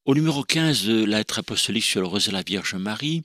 Au numéro 15 de la lettre apostolique sur le rosaire de la Vierge Marie,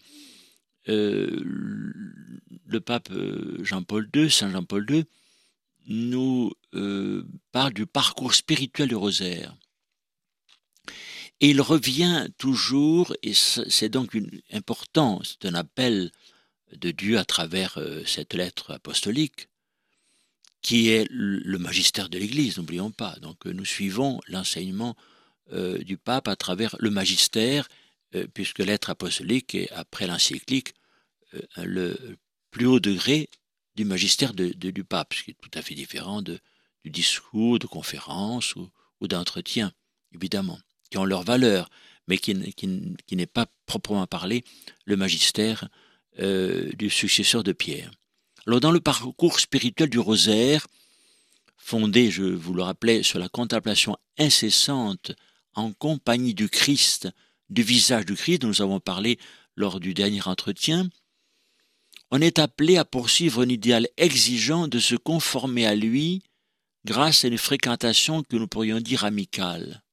le pape Jean-Paul II, Saint Jean-Paul II, nous parle du parcours spirituel du rosaire. Et il revient toujours, et c'est donc important, c'est un appel de Dieu à travers cette lettre apostolique, qui est le magistère de l'Église, n'oublions pas. Donc nous suivons l'enseignement du pape à travers le magistère, puisque l'être apostolique est, après l'encyclique, le plus haut degré du magistère du pape, ce qui est tout à fait différent du discours, de conférences ou d'entretiens, évidemment, qui ont leur valeur, mais qui n'est pas proprement parlé le magistère du successeur de Pierre. Alors dans le parcours spirituel du rosaire, fondé, je vous le rappelais, sur la contemplation incessante en compagnie du Christ, du visage du Christ, dont nous avons parlé lors du dernier entretien, on est appelé à poursuivre un idéal exigeant de se conformer à lui grâce à une fréquentation que nous pourrions dire amicale.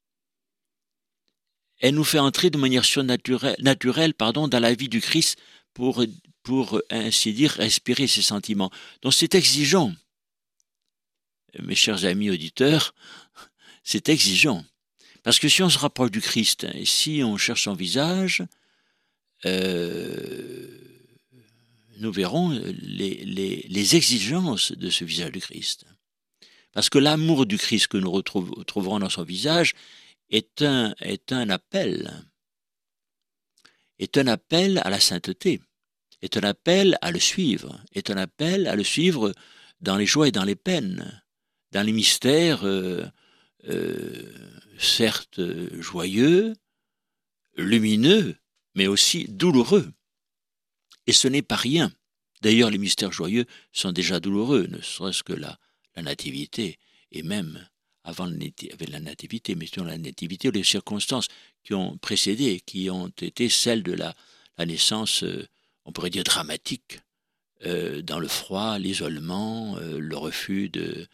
Elle nous fait entrer de manière naturelle dans la vie du Christ pour ainsi dire, respirer ses sentiments. Donc c'est exigeant. Mes chers amis auditeurs, c'est exigeant. Parce que si on se rapproche du Christ, et si on cherche son visage, nous verrons les exigences de ce visage du Christ. Parce que l'amour du Christ que nous retrouverons dans son visage est un appel à la sainteté, est un appel à le suivre, dans les joies et dans les peines, dans les mystères, certes joyeux, lumineux, mais aussi douloureux. Et ce n'est pas rien. D'ailleurs, les mystères joyeux sont déjà douloureux, ne serait-ce que la nativité, et même avant la nativité, mais sur la nativité, les circonstances qui ont précédé, qui ont été celles de la naissance, on pourrait dire dramatique, dans le froid, l'isolement, le refus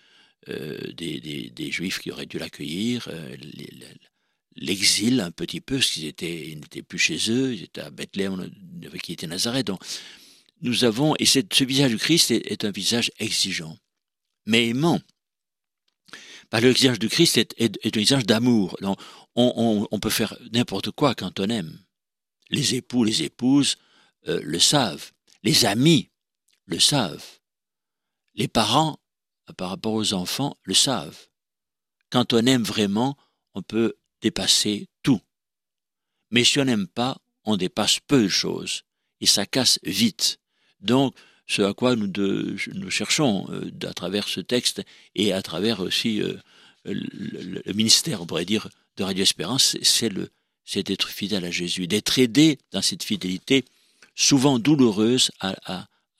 des Juifs qui auraient dû l'accueillir, l'exil un petit peu, parce qu'ils n'étaient plus chez eux, ils étaient à Bethléem, qui était Nazareth. Donc, nous avons, et ce visage du Christ est un visage exigeant, mais aimant. Le visage du Christ est un visage d'amour. Donc, on peut faire n'importe quoi quand on aime. Les époux, les épouses le savent. Les amis le savent. Les parents, par rapport aux enfants, le savent. Quand on aime vraiment, on peut dépasser tout. Mais si on n'aime pas, on dépasse peu de choses. Et ça casse vite. Donc, ce à quoi nous cherchons à travers ce texte et à travers aussi le ministère, on pourrait dire, de Radio Espérance, c'est d'être fidèle à Jésus, d'être aidé dans cette fidélité souvent douloureuse à